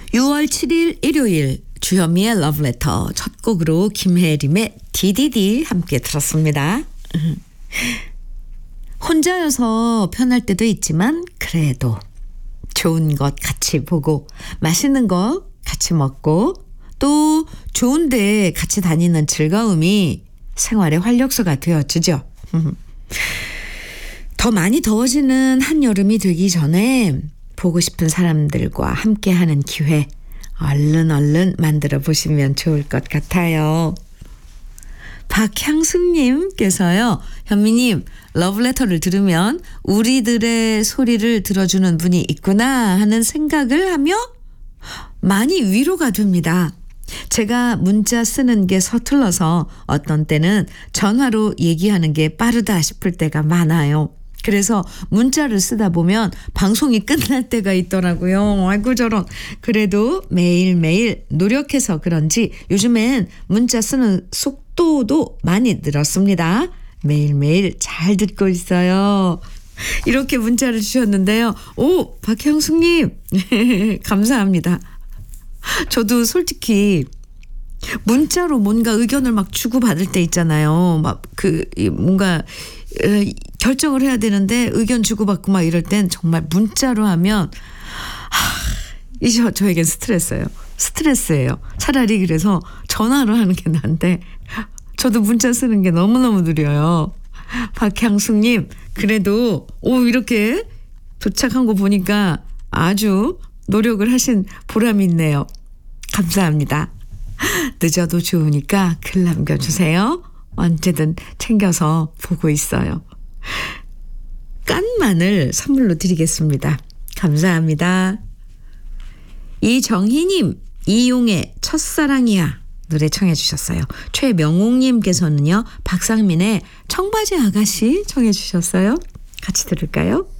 6월 7일 일요일 주현미의 러브레터 첫 곡으로 김혜림의 DDD 함께 들었습니다. 혼자여서 편할 때도 있지만 그래도 좋은 것 같이 보고 맛있는 거 같이 먹고 또 좋은데 같이 다니는 즐거움이 생활의 활력소가 되어주죠. 더 많이 더워지는 한여름이 되기 전에 보고 싶은 사람들과 함께하는 기회 얼른 만들어 보시면 좋을 것 같아요. 박향숙님께서요. 현미님 러브레터를 들으면 우리들의 소리를 들어주는 분이 있구나 하는 생각을 하며 많이 위로가 됩니다. 제가 문자 쓰는 게 서툴러서 어떤 때는 전화로 얘기하는 게 빠르다 싶을 때가 많아요. 그래서 문자를 쓰다 보면 방송이 끝날 때가 있더라고요. 아이고 저런. 그래도 매일매일 노력해서 그런지 요즘엔 문자 쓰는 속도도 많이 늘었습니다. 매일매일 잘 듣고 있어요. 이렇게 문자를 주셨는데요. 오, 박형숙님 감사합니다. 저도 솔직히 문자로 뭔가 의견을 막 주고받을 때 있잖아요. 막 뭔가 결정을 해야 되는데 의견 주고받고 막 이럴 땐 정말 문자로 하면 이제 저에겐 스트레스예요. 차라리 그래서 전화로 하는 게 나은데 저도 문자 쓰는 게 너무너무 느려요. 박향숙님 그래도 이렇게 도착한 거 보니까 아주 노력을 하신 보람이 있네요. 감사합니다. 늦어도 좋으니까 글 남겨주세요. 언제든 챙겨서 보고 있어요. 깐 마늘 선물로 드리겠습니다. 감사합니다. 이정희님 이용의 첫사랑이야 노래 청해 주셨어요. 최명옥님께서는요. 박상민의 청바지 아가씨 청해 주셨어요. 같이 들을까요?